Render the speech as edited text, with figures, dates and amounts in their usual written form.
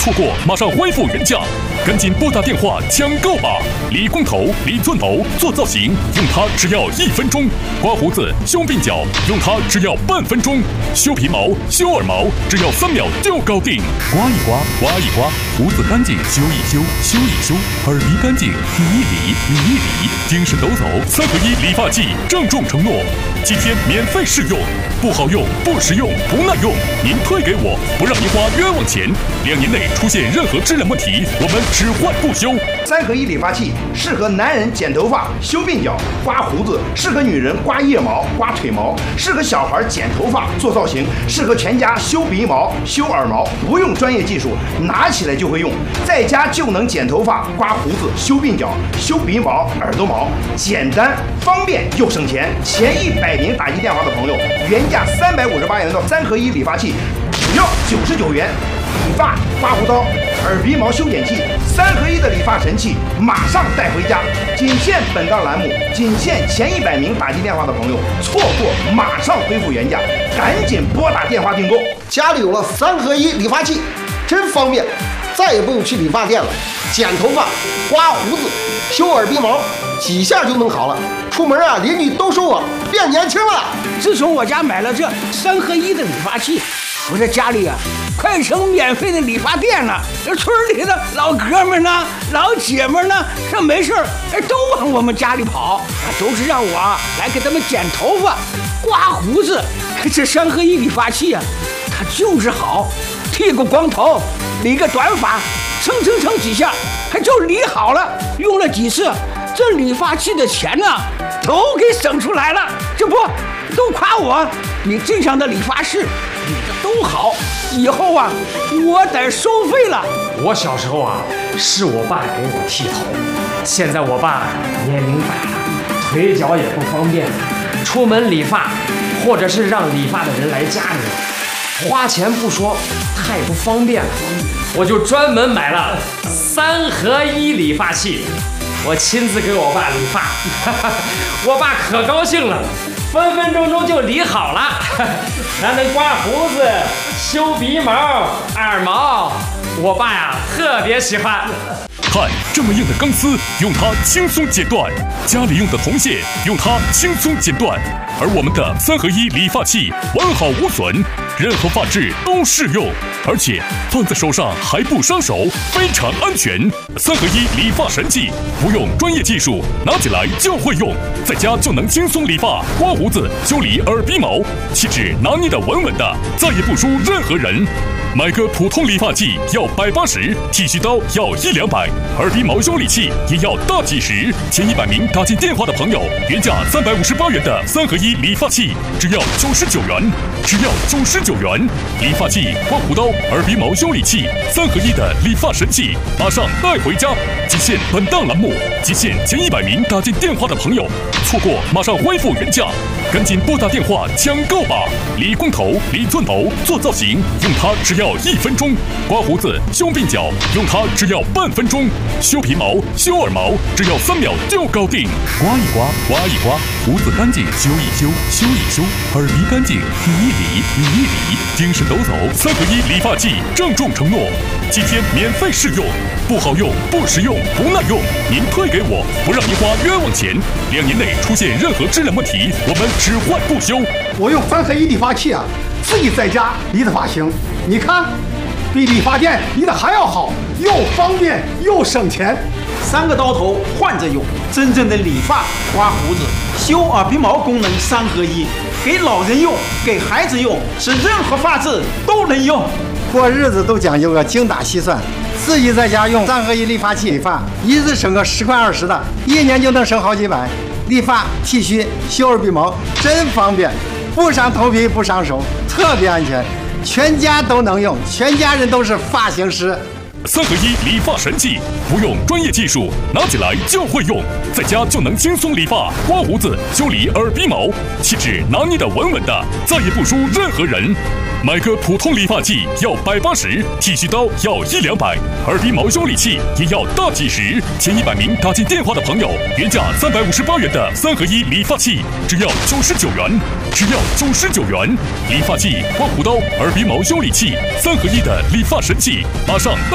错过马上恢复原价，赶紧拨打电话抢购吧！理光头、理寸头做造型，用它只要1分钟；刮胡子、修鬓角，用它只要半分钟；修皮毛、修耳毛，只要3秒就搞定。刮一刮，刮一刮，胡子干净修一修，修一修，耳鼻干净理一理，理一理，精神抖擞3合1理发剂，郑重承诺7天免费试用，不好用、不实用、不耐用，您退给我，不让您花冤枉钱。2年内出现任何质量问题，我们只换不修。 3合1理发器适合男人剪头发、修鬓角、刮胡子，适合女人刮腋毛、刮腿毛，适合小孩剪头发、做造型，适合全家修鼻毛、修耳毛，不用专业技术，拿起来就会用，在家就能剪头发、刮胡子、修鬓角、修鼻毛、耳朵毛，简单方便又省钱。前100名打击电话的朋友，原价358元的3合1理发器，只要99元。理发、刮胡刀、耳鼻毛修剪器，3合1的理发神器，马上带回家！仅限本档栏目，仅限前100名打击电话的朋友，错过马上恢复原价，赶紧拨打电话订购。 家里有了3合1理发器，真方便，再也不用去理发店了。剪头发、刮胡子、修耳鼻毛，几下就弄好了。出门啊，邻居都说我变年轻了。 自从我家买了这3合1的理发器，我这家里啊，快成免费的理发店了。这村里的老哥们呢、老姐们呢，这没事都往我们家里跑，都是让我来给他们剪头发、刮胡子。这3合1理发器啊，它就是好，剃个光头，理个短发，蹭几下，它就理好了。用了几次，这理发器的钱呢，都给省出来了。这不都夸我比镇上的理发室理的都好，以后啊我得收费了。 我小时候啊是我爸给我剃头，现在我爸年龄大了，腿脚也不方便，出门理发或者是让理发的人来家里，花钱不说，太不方便了。我就专门买了3合1理发器，我亲自给我爸理发，我爸可高兴了，分分钟就理好了，还能刮胡子、修鼻毛、耳毛，我爸呀特别喜欢。 看这么硬的钢丝，用它轻松剪断；家里用的铜线，用它轻松剪断。而我们的3合1理发器完好无损，任何发质都适用，而且放在手上还不伤手，非常安全。3合1理发神器，不用专业技术，拿起来就会用，在家就能轻松理发、刮胡子、修理耳鼻毛，气质拿捏得稳稳的，再也不输任何人。买个普通理发剂要180，剃须刀要100-200，耳鼻毛修理器也要大几十。前100名打进电话的朋友，原价358元的3合1理发器，只要99元，只要99元。理发器、刮胡刀、耳鼻毛修理器，3合1的理发神器，马上带回家！仅限本档栏目，仅限前100名打进电话的朋友，错过马上恢复原价，赶紧拨打电话抢购吧！理光头、理寸头做造型，用它只要1分钟；刮胡子、修鬓角，用它只要半分钟；修皮毛、修耳毛，只要3秒就搞定。刮一刮，刮一刮，胡子干净修一修，修一修，耳鼻干净理一理，理一理，精神抖擞3合1理发剂，郑重承诺7天免费试用，不好用、不实用、不耐用，您退给我，不让您花冤枉钱。2年内出现任何质量问题，我们只换不修。 我用3合1理发器啊，自己在家理的发型，你看，比理发店理的还要好，又方便又省钱。 3个刀头换着用，真正的理发、刮胡子、修耳鼻毛功能3合1，给老人用，给孩子用，是任何发质都能用。 过日子都讲究个精打细算，自己在家用3合1理发器理发，一次省个10块20的，1年就能省好几百。理发、剃须、修耳鼻毛真方便，不伤头皮不伤手，特别安全，全家都能用，全家人都是发型师。 3合1理发神器，不用专业技术，拿起来就会用，在家就能轻松理发、刮胡子、修理耳鼻毛，气质拿捏得稳稳的，再也不输任何人。买个普通理发剂要180，剃须刀要100-200，耳鼻毛修理器也要大几十。前100名打进电话的朋友，原价358元的3合1理发器，只要99元，只要99元。理发剂、刮胡刀、耳鼻毛修理器，3合1的理发神器，马上